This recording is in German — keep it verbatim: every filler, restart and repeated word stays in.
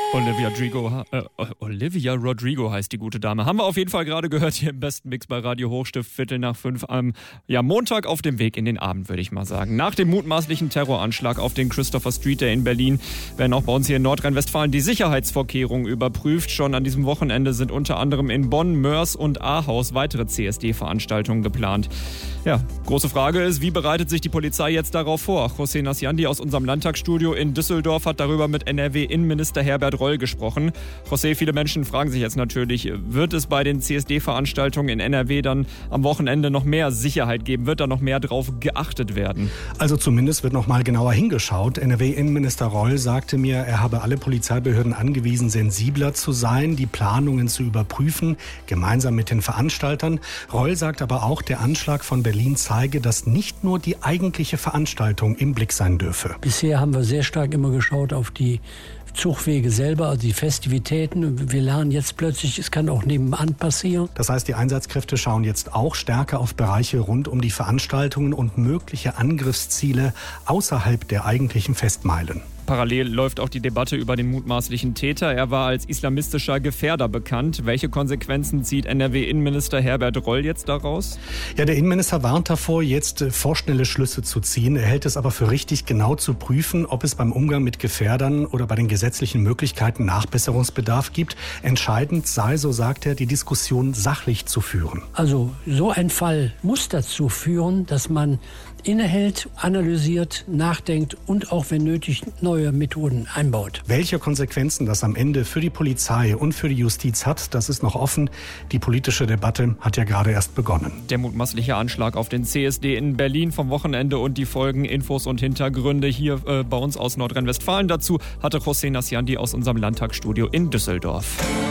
Olivia Rodrigo, äh, Olivia Rodrigo heißt die gute Dame. Haben wir auf jeden Fall gerade gehört hier im besten Mix bei Radio Hochstift, Viertel nach fünf am ja, Montag auf dem Weg in den Abend, würde ich mal sagen. Nach dem mutmaßlichen Terroranschlag auf den Christopher Street Day in Berlin werden auch bei uns hier in Nordrhein-Westfalen die Sicherheitsvorkehrungen überprüft. Schon an diesem Wochenende sind unter anderem in Bonn, Mörs und Ahaus weitere C S D-Veranstaltungen geplant. Ja, große Frage ist, wie bereitet sich die Polizei jetzt darauf vor? José Nasciandi aus unserem Landtagsstudio in Düsseldorf hat darüber mit N R W-Innenminister Herbert Reul gesprochen. José, viele Menschen fragen sich jetzt natürlich, wird es bei den C S D-Veranstaltungen in N R W dann am Wochenende noch mehr Sicherheit geben? Wird da noch mehr drauf geachtet werden? Also zumindest wird noch mal genauer hingeschaut. N R W-Innenminister Reul sagte mir, er habe alle Polizeibehörden angewiesen, sensibler zu sein, die Planungen zu überprüfen, gemeinsam mit den Veranstaltern. Reul sagt aber auch, der Anschlag von Berlin zeige, dass nicht nur die eigentliche Veranstaltung im Blick sein dürfe. Bisher haben wir sehr stark immer geschaut auf die Zugwege selber, also die Festivitäten. Wir lernen jetzt plötzlich, es kann auch nebenan passieren. Das heißt, die Einsatzkräfte schauen jetzt auch stärker auf Bereiche rund um die Veranstaltungen und mögliche Angriffsziele außerhalb der eigentlichen Festmeilen. Parallel läuft auch die Debatte über den mutmaßlichen Täter. Er war als islamistischer Gefährder bekannt. Welche Konsequenzen zieht N R W-Innenminister Herbert Reul jetzt daraus? Ja, der Innenminister warnt davor, jetzt vorschnelle Schlüsse zu ziehen. Er hält es aber für richtig, genau zu prüfen, ob es beim Umgang mit Gefährdern oder bei den gesetzlichen Möglichkeiten Nachbesserungsbedarf gibt. Entscheidend sei, so sagt er, die Diskussion sachlich zu führen. Also so ein Fall muss dazu führen, dass man innehält, analysiert, nachdenkt und auch, wenn nötig, neue Methoden einbaut. Welche Konsequenzen das am Ende für die Polizei und für die Justiz hat, das ist noch offen. Die politische Debatte hat ja gerade erst begonnen. Der mutmaßliche Anschlag auf den C S D in Berlin vom Wochenende und die Folgen, Infos und Hintergründe hier äh, bei uns aus Nordrhein-Westfalen. Dazu hatte José Nasciandi aus unserem Landtagsstudio in Düsseldorf.